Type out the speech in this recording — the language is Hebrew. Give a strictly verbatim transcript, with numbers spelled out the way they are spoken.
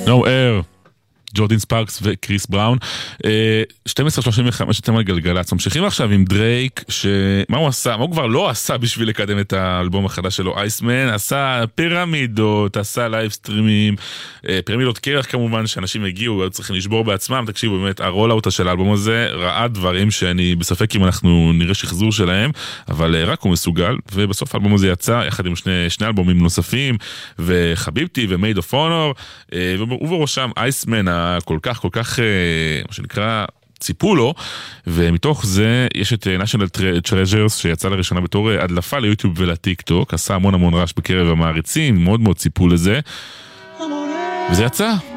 No Air, ג'ורדין ספארקס וקריס בראון. שתים עשרה שלושים וחמש אתם על גלגלצ. ממשיכים עכשיו עם דרייק, שמה הוא עשה? מה הוא כבר לא עשה בשביל לקדם את האלבום החדש שלו, אייסמן? עשה פירמידות, עשה לייב סטרימים, פירמידות קרח כמובן, שאנשים הגיעו, היו צריכים לשבור בעצמם. תקשיבו, באמת, הרולאוט של האלבום הזה ראה דברים שאני בספק אם אנחנו נראה שחזור שלהם, אבל רק הוא מסוגל, ובסוף האלבום הזה יצא יחד עם שני, שני אלבומים נוספים, וחביבתי ומייד אוף אונור, ובראשם אייסמן כל כך, כל כך, מה שנקרא, ציפו לו, ומתוך זה יש את National Treasures שיצא לראשונה בתור הדלפה ליוטיוב ולטיק טוק, עשה המון המון רעש בקרב המעריצים, מאוד מאוד ציפו לזה, וזה יצא.